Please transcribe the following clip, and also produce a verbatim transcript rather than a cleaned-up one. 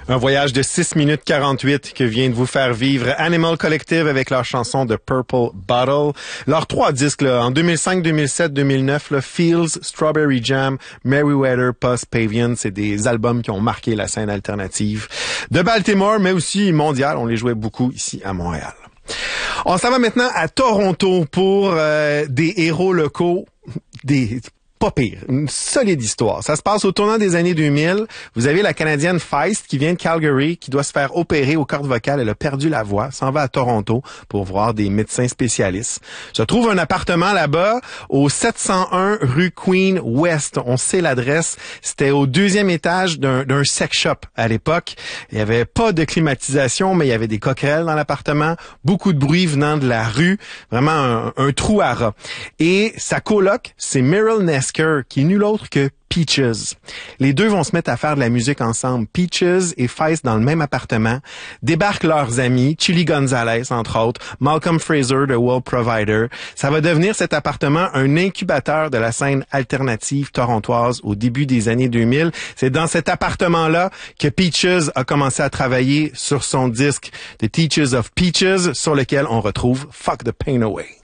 Un voyage de six minutes quarante-huit que vient de vous faire vivre Animal Collective avec leur chanson de Purple Bottle. Leurs trois disques, là, en deux mille cinq, deux mille sept, deux mille neuf, là, Fields, Strawberry Jam, Merriweather Post Pavilion, c'est des albums qui ont marqué la scène alternative de Baltimore, mais aussi mondiale. On les jouait beaucoup ici à Montréal. On s'en va maintenant à Toronto pour euh, des héros locaux, des... pas pire, une solide histoire. Ça se passe au tournant des années deux mille. Vous avez la Canadienne Feist qui vient de Calgary, qui doit se faire opérer aux cordes vocales. Elle a perdu la voix, s'en va à Toronto pour voir des médecins spécialistes. Se trouve un appartement là-bas au sept cent un rue Queen West. On sait l'adresse. C'était au deuxième étage d'un, d'un sex shop à l'époque. Il y avait pas de climatisation, mais il y avait des coquerelles dans l'appartement. Beaucoup de bruit venant de la rue. Vraiment un, un trou à rats. Et sa coloc, c'est Meryl Ness, qui est nul autre que Peaches. Les deux vont se mettre à faire de la musique ensemble. Peaches et Feist dans le même appartement. Débarquent leurs amis, Chili Gonzalez, entre autres, Malcolm Fraser de World Provider. Ça va devenir cet appartement un incubateur de la scène alternative torontoise au début des années deux mille. C'est dans cet appartement-là que Peaches a commencé à travailler sur son disque The Teachers of Peaches, sur lequel on retrouve Fuck the Pain Away.